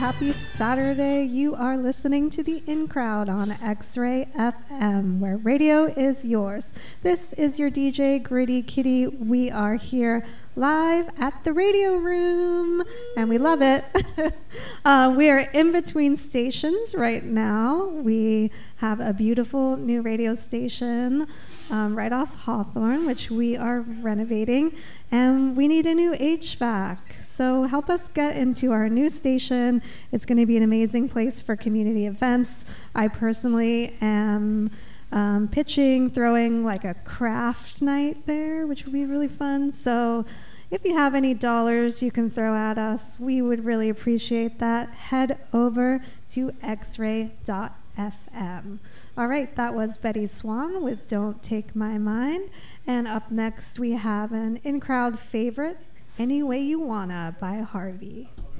Happy Saturday. You are listening to the In Crowd on X-Ray FM, where radio is yours. This is your DJ, Gritty Kitty. We are here live at the radio room, and we love it. We are in between stations right now. We have a beautiful new radio station right off Hawthorne, which we are renovating, and we need a new HVAC. So help us get into our new station. It's going to be an amazing place for community events. I personally am pitching, throwing like a craft night there, which would be really fun. So if you have any dollars you can throw at us, we would really appreciate that. Head over to xray.fm. All right, that was Betty Swan with Don't Take My Mind. And up next we have an in-crowd favorite, Any Way You Wanna by Harvey.